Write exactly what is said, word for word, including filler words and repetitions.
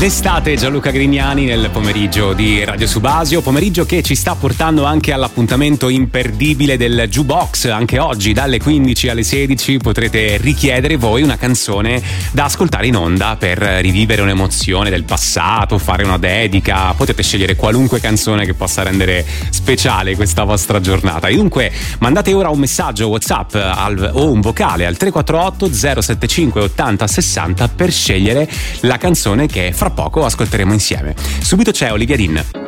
D'estate Gianluca Grignani nel pomeriggio di Radio Subasio, pomeriggio che ci sta portando anche all'appuntamento imperdibile del Jukebox. Anche oggi dalle quindici alle sedici potrete richiedere voi una canzone da ascoltare in onda per rivivere un'emozione del passato, fare una dedica. Potete scegliere qualunque canzone che possa rendere speciale questa vostra giornata. E dunque mandate ora un messaggio WhatsApp al, o un vocale al tre quattro otto zero sette cinque ottanta sessanta per scegliere la canzone che fra poco ascolteremo insieme. Subito c'è Olivia Dean.